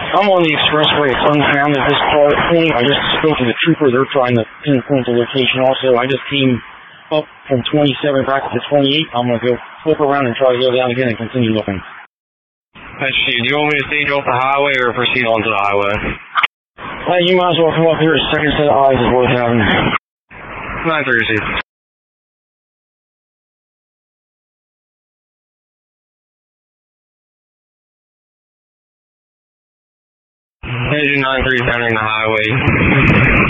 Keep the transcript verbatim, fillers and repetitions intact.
I'm on the expressway. It's unfound at this point. I just spoke to the trooper. They're trying to pinpoint the location also. I just came up from twenty-seven back to twenty-eight. I'm going to go flip around and try to go down again and continue looking. That's you. Do you want me to stage off the highway or proceed onto the highway? Hey, you might as well come up here. A second set of eyes is worth having. nine thirty-six. Engine nine three is entering the highway.